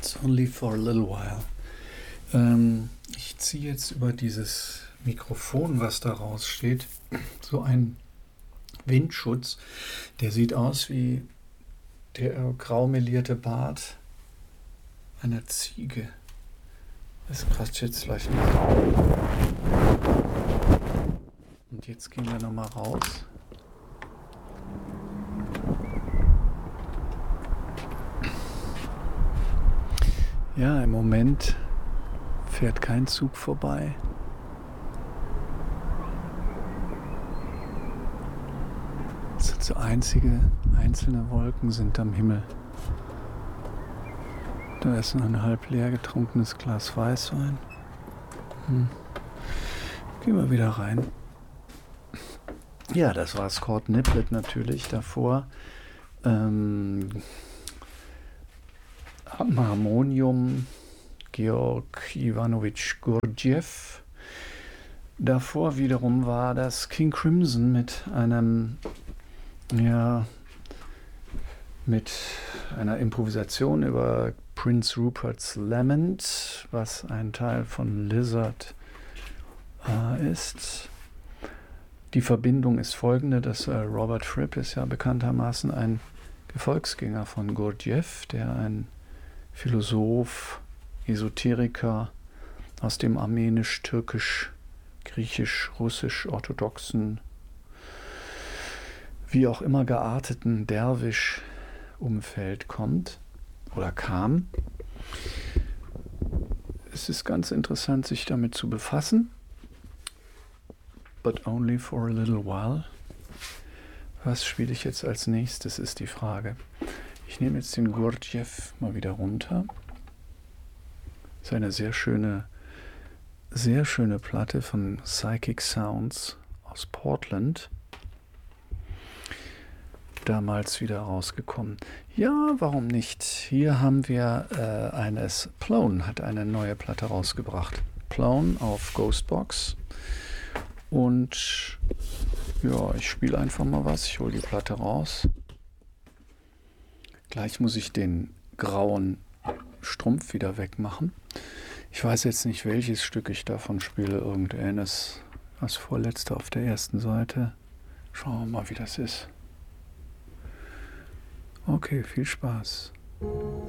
It's only for a little while. Ich ziehe jetzt über dieses Mikrofon, was da raussteht, so einen Windschutz. Der sieht aus wie der graumelierte Bart einer Ziege. Das quatscht jetzt gleich mal. Und jetzt gehen wir nochmal raus. Ja, im Moment fährt kein Zug vorbei. Es sind so einzelne Wolken sind am Himmel. Da ist noch ein halb leer getrunkenes Glas Weißwein. Gehen wir wieder rein. Ja, das war Scott Niblett natürlich. Davor am Harmonium Georg Iwanowitsch Gurdjieff. Davor wiederum war das King Crimson mit mit einer Improvisation über Prince Rupert's Lament, was ein Teil von Lizard ist. Die Verbindung ist folgende, dass Robert Fripp ist ja bekanntermaßen ein Gefolgsgänger von Gurdjieff, der ein Philosoph, Esoteriker aus dem armenisch, türkisch, griechisch, russisch, orthodoxen, wie auch immer gearteten Derwisch-Umfeld kommt oder kam. Es ist ganz interessant, sich damit zu befassen. But only for a little while. Was spiele ich jetzt als nächstes, ist die Frage. Ich nehme jetzt den Gurdjieff mal wieder runter. Das ist eine sehr schöne Platte von Psychic Sounds aus Portland. Damals wieder rausgekommen. Ja, warum nicht? Hier haben wir Plone hat eine neue Platte rausgebracht. Plone auf Ghostbox. Und ja, ich spiele einfach mal was. Ich hole die Platte raus. Gleich muss ich den grauen Strumpf wieder wegmachen. Ich weiß jetzt nicht, welches Stück ich davon spiele. Irgendeines, das vorletzte auf der ersten Seite. Schauen wir mal, wie das ist. Okay, viel Spaß.